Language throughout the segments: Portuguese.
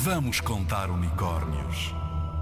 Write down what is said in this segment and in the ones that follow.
Vamos contar unicórnios.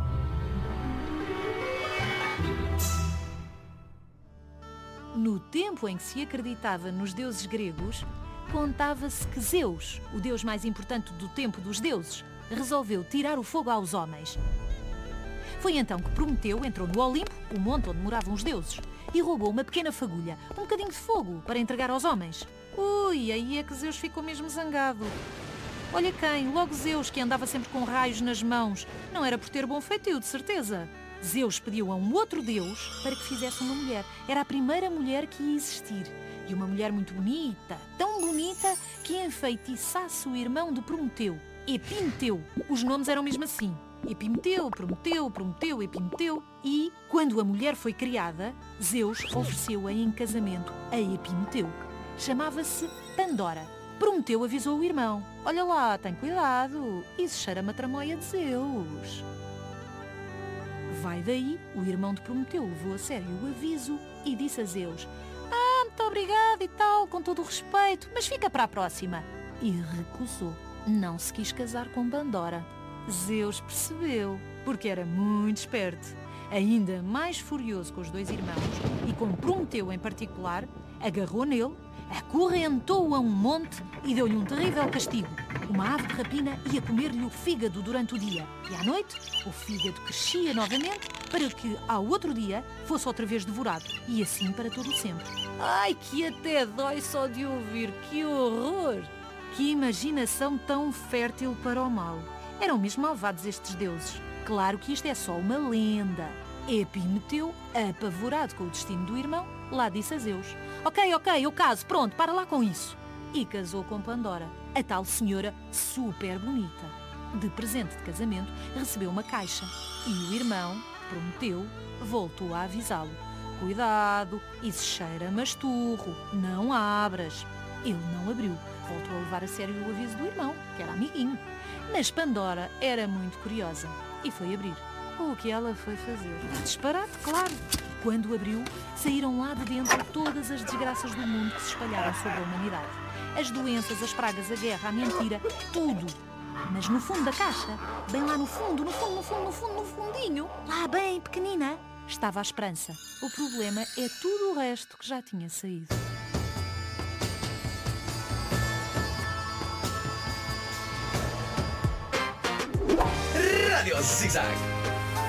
No tempo em que se acreditava nos deuses gregos, contava-se que Zeus, o deus mais importante do tempo dos deuses, resolveu tirar o fogo aos homens. Foi então que Prometeu entrou no Olimpo, o monte onde moravam os deuses, e roubou uma pequena fagulha, um bocadinho de fogo, para entregar aos homens. Ui, aí é que Zeus ficou mesmo zangado. Olha quem, logo Zeus, que andava sempre com raios nas mãos. Não era por ter bom feitio, de certeza. Zeus pediu a um outro deus para que fizesse uma mulher. Era a primeira mulher que ia existir. E uma mulher muito bonita, tão bonita, que enfeitiçasse o irmão de Prometeu, Epimeteu. Os nomes eram mesmo assim. Epimeteu, Prometeu, Prometeu, Epimeteu. E, quando a mulher foi criada, Zeus ofereceu-a em casamento a Epimeteu. Chamava-se Pandora. Prometeu avisou o irmão. Olha lá, tem cuidado, isso cheira-me a tramóia de Zeus. Vai daí, o irmão de Prometeu levou a sério o aviso e disse a Zeus: muito obrigado e tal, com todo o respeito, mas fica para a próxima. E recusou. Não se quis casar com Pandora. Zeus percebeu, porque era muito esperto. Ainda mais furioso com os dois irmãos, e com Prometeu em particular, agarrou nele, acorrentou-o a um monte e deu-lhe um terrível castigo. Uma ave de rapina ia comer-lhe o fígado durante o dia. E à noite, o fígado crescia novamente para que, ao outro dia, fosse outra vez devorado. E assim para todo o sempre. Ai, que até dói só de ouvir. Que horror! Que imaginação tão fértil para o mal. Eram mesmo malvados estes deuses. Claro que isto é só uma lenda. Epimeteu, apavorado com o destino do irmão, lá disse a Zeus: Ok, eu caso, pronto, para lá com isso. E casou com Pandora, a tal senhora super bonita. De presente de casamento, recebeu uma caixa. E o irmão, Prometeu, voltou a avisá-lo: Cuidado, isso cheira a masturro, não abras. Ele não abriu, voltou a levar a sério o aviso do irmão, que era amiguinho. Mas Pandora era muito curiosa e foi abrir. O que ela foi fazer? Disparate, claro. Quando abriu, saíram lá de dentro todas as desgraças do mundo que se espalharam sobre a humanidade. As doenças, as pragas, a guerra, a mentira, tudo. Mas no fundo da caixa, bem lá no fundo, no fundinho, lá bem pequenina, estava a esperança. O problema é tudo o resto que já tinha saído. Radio Zig Zag.